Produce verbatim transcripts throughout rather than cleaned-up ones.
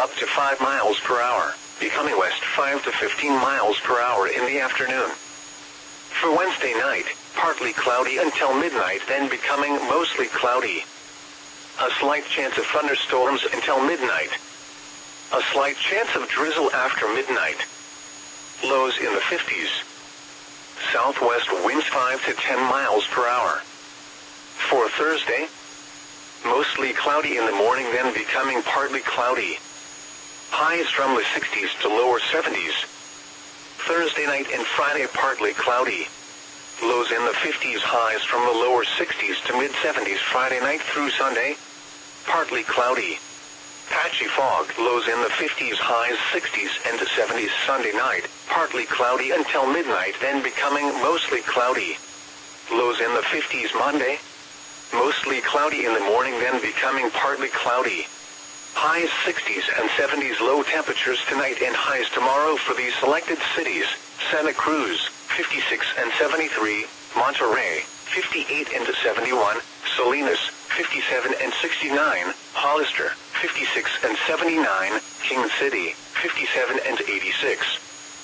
up to five miles per hour, becoming west five to fifteen miles per hour in the afternoon. For Wednesday night, partly cloudy until midnight, then becoming mostly cloudy. A slight chance of thunderstorms until midnight. A slight chance of drizzle after midnight. Lows in the fifties. Southwest winds five to ten miles per hour. For Thursday, mostly cloudy in the morning, then becoming partly cloudy. Highs from the sixties to lower seventies. Thursday night and Friday partly cloudy. Lows in the fifties, highs from the lower sixties to mid-seventies Friday night through Sunday. Partly cloudy. Patchy fog, lows in the fifties, highs sixties and seventies Sunday night. Partly cloudy until midnight, then becoming mostly cloudy. Lows in the fifties Monday. Mostly cloudy in the morning, then becoming partly cloudy. Highs sixties and seventies, low temperatures tonight and highs tomorrow for these selected cities: Santa Cruz, fifty-six and seventy-three, Monterey, fifty-eight and seventy-one, Salinas, fifty-seven and sixty-nine, Hollister, fifty-six and seventy-nine, King City, fifty-seven and eighty-six.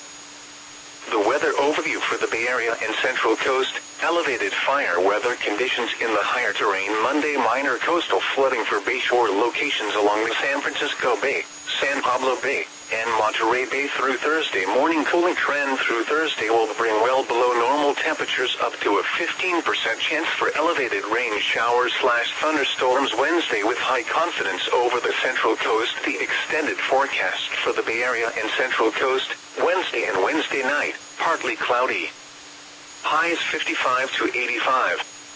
The weather overview for the Bay Area and Central Coast: elevated fire weather conditions in the higher terrain Monday. Minor coastal flooding for bayshore locations along the San Francisco Bay, San Pablo Bay, and Monterey Bay through Thursday morning. Cooling trend through Thursday will bring well below normal temperatures, up to a fifteen percent chance for elevated rain showers slash thunderstorms Wednesday with high confidence over the Central Coast. The extended forecast for the Bay Area and Central Coast: Wednesday and Wednesday night, partly cloudy. Highs fifty-five to eighty-five.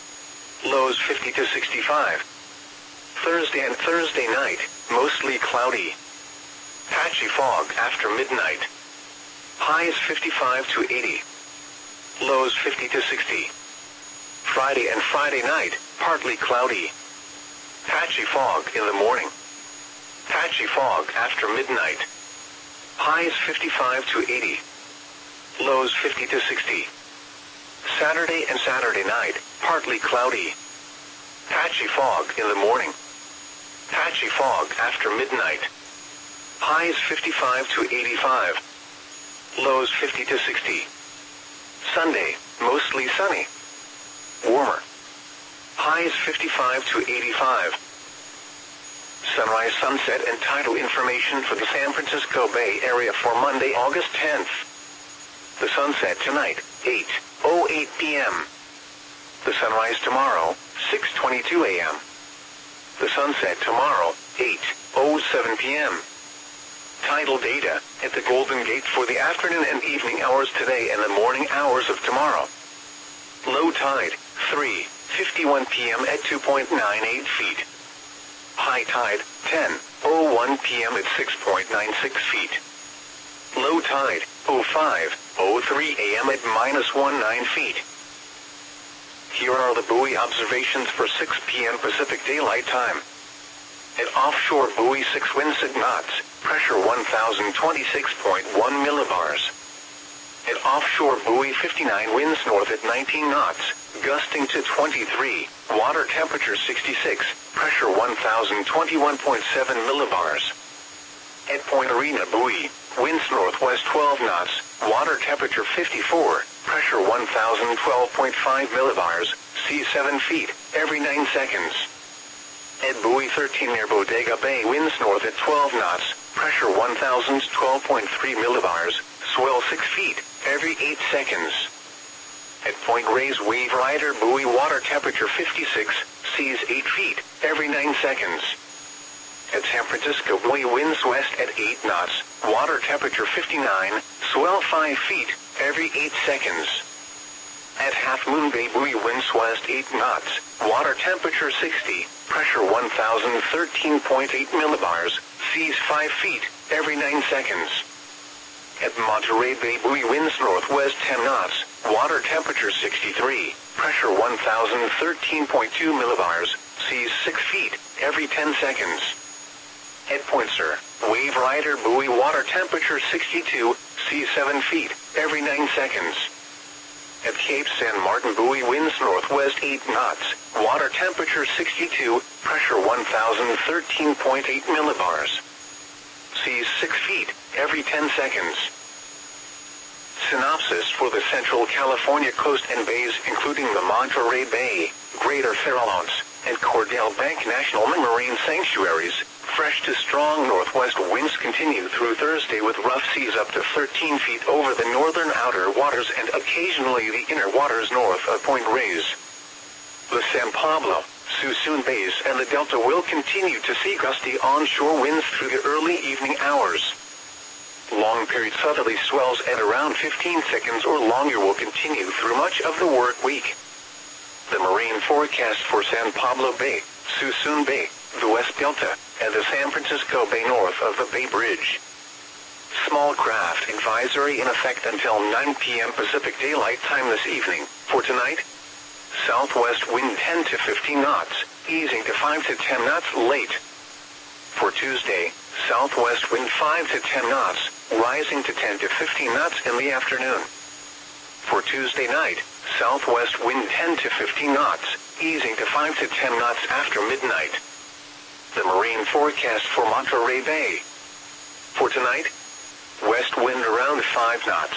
Lows fifty to sixty-five. Thursday and Thursday night, mostly cloudy. Patchy fog after midnight. Highs fifty-five to eighty. Lows fifty to sixty. Friday and Friday night, partly cloudy. Patchy fog in the morning. Patchy fog after midnight. Highs fifty-five to eighty. Lows fifty to sixty. Saturday and Saturday night, partly cloudy. Patchy fog in the morning. Patchy fog after midnight. Highs fifty-five to eighty-five. Lows fifty to sixty. Sunday, mostly sunny. Warmer. Highs fifty-five to eighty-five. Sunrise, sunset, and tidal information for the San Francisco Bay Area for Monday, August tenth. The sunset tonight, eight oh eight p m The sunrise tomorrow, six twenty-two a m The sunset tomorrow, eight oh seven p m Tidal data at the Golden Gate for the afternoon and evening hours today and the morning hours of tomorrow. Low tide, three fifty-one p m at two point nine eight feet. High tide, ten oh one p m at six point nine six feet. Low tide, oh five oh three a m at minus nineteen feet. Here are the buoy observations for six p m Pacific Daylight Time. At offshore buoy six, winds at knots, pressure one thousand twenty-six point one millibars. At offshore buoy fifty-nine, winds north at nineteen knots, gusting to twenty-three, water temperature sixty-six, pressure one thousand twenty-one point seven millibars. At Point Arena buoy, winds northwest twelve knots, water temperature fifty-four, pressure one thousand twelve point five millibars, sea seven feet, every nine seconds. At buoy thirteen near Bodega Bay, winds north at twelve knots, pressure one thousand twelve point three millibars, swell six feet, every eight seconds. At Point Reyes Wave Rider buoy, water temperature fifty-six, seas eight feet, every nine seconds. At San Francisco buoy, winds west at eight knots, water temperature fifty-nine, swell five feet, every eight seconds. At Half Moon Bay buoy, winds west eight knots, water temperature sixty, pressure one thousand thirteen point eight millibars, seas five feet, every nine seconds. At Monterey Bay buoy, winds northwest ten knots, water temperature sixty-three, pressure one thousand thirteen point two millibars, seas six feet, every ten seconds. At Point Sur, Wave Rider buoy, water temperature sixty-two, seas seven feet, every nine seconds. At Cape San Martin buoy, winds northwest eight knots, water temperature sixty-two, pressure one thousand thirteen point eight millibars. six feet every ten seconds. Synopsis for the Central California coast and bays, including the Monterey Bay, Greater Farallones, and Cordell Bank National Marine Sanctuaries. Fresh to strong northwest winds continue through Thursday with rough seas up to thirteen feet over the northern outer waters and occasionally the inner waters north of Point Reyes. The San Pablo, Suisun Bays and the Delta will continue to see gusty onshore winds through the early evening hours. Long-period southerly swells at around fifteen seconds or longer will continue through much of the work week. The marine forecast for San Pablo Bay, Suisun Bay, the West Delta, and the San Francisco Bay north of the Bay Bridge. Small craft advisory in effect until nine p m Pacific Daylight Time this evening. For tonight, southwest wind ten to fifteen knots, easing to five to ten knots late. For Tuesday, southwest wind five to ten knots, rising to ten to fifteen knots in the afternoon. For Tuesday night, southwest wind ten to fifteen knots, easing to five to ten knots after midnight. The marine forecast for Monterey Bay. For tonight, west wind around five knots.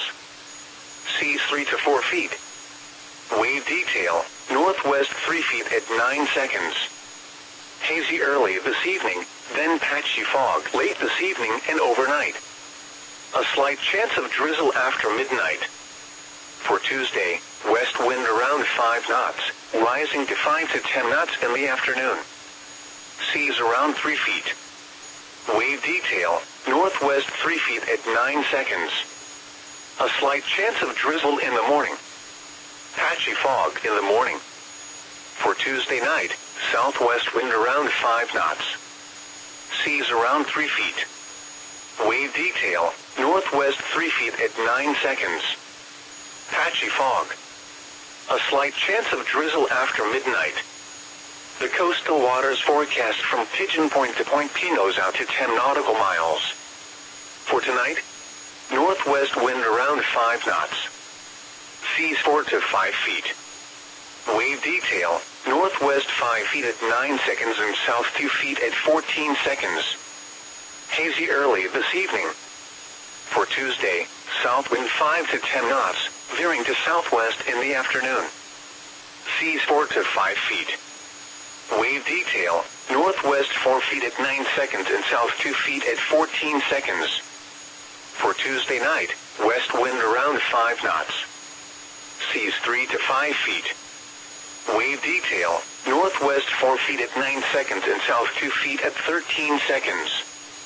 Seas three to four feet. Wave detail, northwest three feet at nine seconds. Hazy early this evening, then patchy fog late this evening and overnight. A slight chance of drizzle after midnight. For Tuesday, west wind around five knots, rising to five to ten knots in the afternoon. Seas around three feet. Wave detail, northwest three feet at nine seconds. A slight chance of drizzle in the morning. Patchy fog in the morning. For Tuesday night, southwest wind around five knots. Seas around three feet. Wave detail, northwest three feet at nine seconds. Patchy fog. A slight chance of drizzle after midnight. The coastal waters forecast from Pigeon Point to Point Pinos out to ten nautical miles. For tonight, northwest wind around five knots. Seas four to five feet. Wave detail, northwest five feet at nine seconds and south two feet at fourteen seconds. Hazy early this evening. For Tuesday, south wind five to ten knots, veering to southwest in the afternoon. Seas four to five feet. Wave detail, northwest four feet at nine seconds and south two feet at fourteen seconds. For Tuesday night, west wind around five knots. Seas three to five feet. Wave detail, northwest four feet at nine seconds and south two feet at thirteen seconds.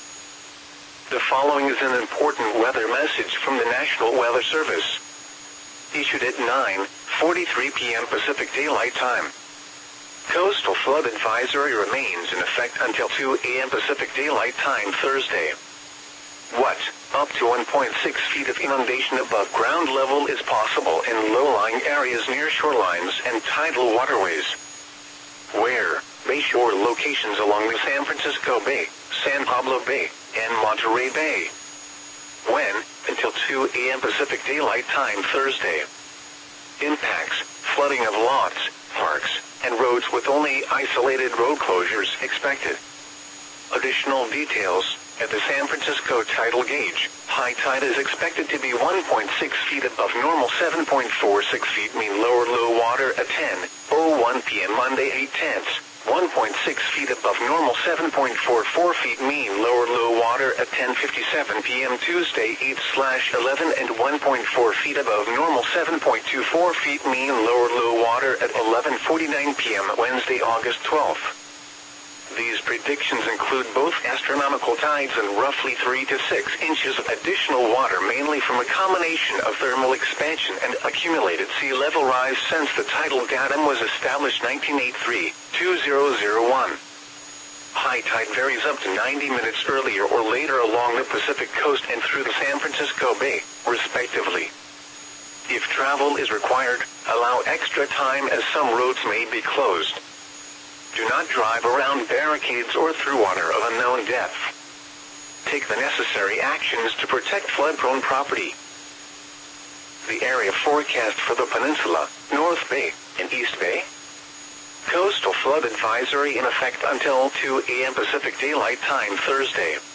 The following is an important weather message from the National Weather Service. Issued at nine forty-three p m Pacific Daylight Time. Coastal flood advisory remains in effect until two a m Pacific Daylight Time Thursday. What, up to one point six feet of inundation above ground level is possible in low-lying areas near shorelines and tidal waterways. Where, bayshore locations along the San Francisco Bay, San Pablo Bay, and Monterey Bay. When, until two a m Pacific Daylight Time Thursday. Impacts, flooding of lots, parks, and roads with only isolated road closures expected. Additional details, at the San Francisco tidal gauge, high tide is expected to be one point six feet above normal, seven point four six feet mean lower low water at ten oh one p m Monday eight tenths, one point six feet above normal, seven point four four feet mean lower low water at ten fifty-seven p m Tuesday eight slash eleven and one point four feet above normal, seven point two four feet mean lower low water at eleven forty-nine p m Wednesday August twelfth. These predictions include both astronomical tides and roughly three to six inches of additional water, mainly from a combination of thermal expansion and accumulated sea level rise since the tidal datum was established nineteen eighty-three to two thousand one. High tide varies up to ninety minutes earlier or later along the Pacific coast and through the San Francisco Bay, respectively. If travel is required, allow extra time as some roads may be closed. Do not drive around barricades or through water of unknown depth. Take the necessary actions to protect flood-prone property. The area forecast for the peninsula, North Bay, and East Bay. Coastal flood advisory in effect until two a m Pacific Daylight Time Thursday.